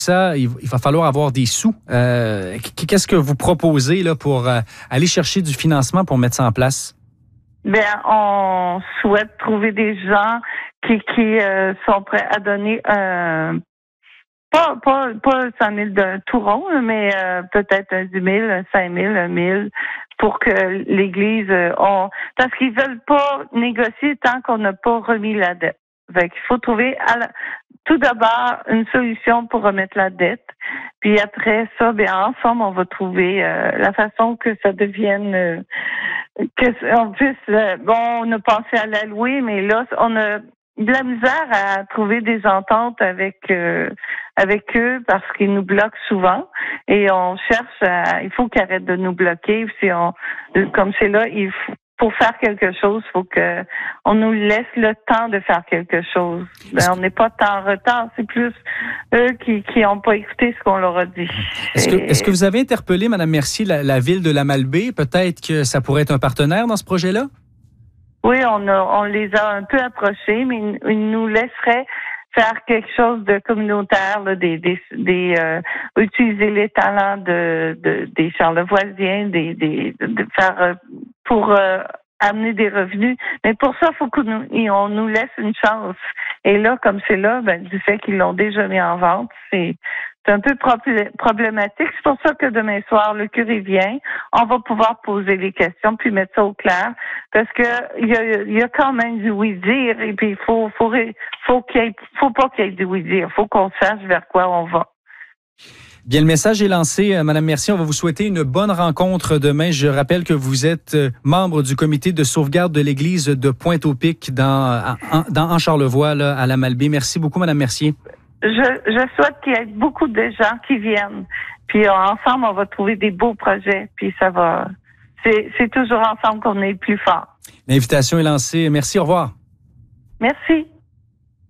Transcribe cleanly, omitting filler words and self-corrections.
ça, il va falloir avoir des sous. Qu'est-ce que vous proposez là pour aller chercher du financement pour mettre ça en place? Bien, on souhaite trouver des gens qui sont prêts à donner pas 100 000 de tout rond, mais peut-être 10 000, 5 000, 1 000 pour que l'Église parce qu'ils veulent pas négocier tant qu'on n'a pas remis la dette. Fait qu'il faut trouver tout d'abord une solution pour remettre la dette. Puis après ça, bien ensemble, on va trouver la façon que ça devienne que on puisse on a pensé à la louer, mais là, on a de la misère à trouver des ententes avec eux parce qu'ils nous bloquent souvent et on cherche il faut qu'ils arrêtent de nous bloquer. Comme c'est là, pour faire quelque chose, il faut que on nous laisse le temps de faire quelque chose. On n'est pas tant en retard, c'est plus eux qui n'ont pas écouté ce qu'on leur a dit. Est-ce que vous avez interpellé, Mme Mercier, la ville de la Malbaie? Peut-être que ça pourrait être un partenaire dans ce projet-là? Oui, on les a un peu approchés, mais ils nous laisseraient faire quelque chose de communautaire, là, utiliser les talents des Charlevoisiens, de faire pour amener des revenus. Mais pour ça, il faut qu'on nous laisse une chance. Et là, comme c'est là, du fait qu'ils l'ont déjà mis en vente, c'est un peu problématique. C'est pour ça que demain soir, le curé vient. On va pouvoir poser les questions puis mettre ça au clair. Parce que il y a quand même du oui-dire. Et puis, il faut pas qu'il y ait du oui-dire. Il faut qu'on sache vers quoi on va. Bien, le message est lancé. Madame Mercier, on va vous souhaiter une bonne rencontre demain. Je rappelle que vous êtes membre du comité de sauvegarde de l'église de Pointe-au-Pic en Charlevoix, là, à la Malbaie. Merci beaucoup, Madame Mercier. Je souhaite qu'il y ait beaucoup de gens qui viennent. Puis ensemble, on va trouver des beaux projets. Puis ça va. C'est toujours ensemble qu'on est plus fort. L'invitation est lancée. Merci, au revoir. Merci.